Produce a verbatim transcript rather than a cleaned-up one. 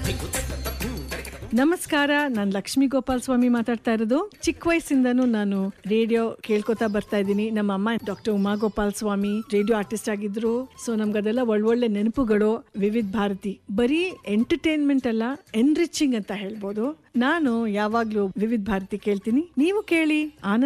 ನಮಸ್ಕಾರ, ನಾನು ಲಕ್ಷ್ಮೀ ಗೋಪಾಲ್ ಸ್ವಾಮಿ ಮಾತಾಡ್ತಾ ಇರೋದು. ಚಿಕ್ಕ ವಯಸ್ಸಿಂದನೂ ನಾನು ರೇಡಿಯೋ ಕೇಳ್ಕೊತಾ ಬರ್ತಾ ಇದ್ದೀನಿ. ನಮ್ಮ ಅಮ್ಮ ಡಾಕ್ಟರ್ ಉಮಾ ಗೋಪಾಲ್ ಸ್ವಾಮಿ ರೇಡಿಯೋ ಆರ್ಟಿಸ್ಟ್ ಆಗಿದ್ರು. ಸೊ ನಮ್ಗದೆಲ್ಲ ಒಳ್ಳೊಳ್ಳೆ ನೆನಪುಗಳು. ವಿವಿಧ ಭಾರತಿ ಬರೀ ಎಂಟರ್ಟೈನ್ಮೆಂಟ್ ಅಲ್ಲ, ಎನ್ರಿಚಿಂಗ್ ಅಂತ ಹೇಳ್ಬೋದು. ನಾನು ಯಾವಾಗ್ಲೂ ವಿವಿಧ ಭಾರತಿ ಕೇಳ್ತೀನಿ. ನೀವು ಕೇಳಿ, ಆನಂದ